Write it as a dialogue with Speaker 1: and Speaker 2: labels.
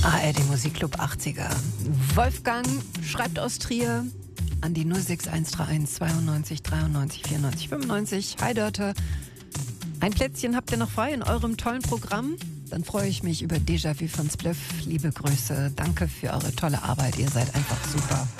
Speaker 1: ARD Musikclub 80er. Wolfgang schreibt aus Trier an die 06131 92 93 94 95. Hi Dörte, ein Plätzchen habt ihr noch frei in eurem tollen Programm? Dann freue ich mich über Déjà-vu von Spliff. Liebe Grüße, danke für eure tolle Arbeit, ihr seid einfach super.